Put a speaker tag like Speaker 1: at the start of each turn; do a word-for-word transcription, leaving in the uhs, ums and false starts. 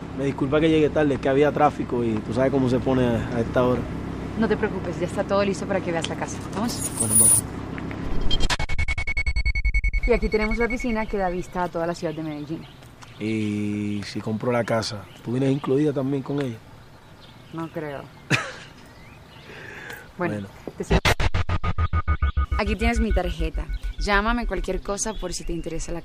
Speaker 1: Me disculpa que llegue tarde, es que había tráfico y tú sabes cómo se pone a, a esta hora.
Speaker 2: No te preocupes, ya está todo listo para que veas la casa. ¿Vamos?
Speaker 1: Bueno, vamos.
Speaker 2: Y aquí tenemos la piscina que da vista a toda la ciudad de Medellín.
Speaker 1: Y si compro la casa, ¿tú vienes incluida también con ella?
Speaker 2: No creo. Bueno,
Speaker 1: Bueno.
Speaker 2: te sigo. Aquí tienes mi tarjeta. Llámame cualquier cosa por si te interesa la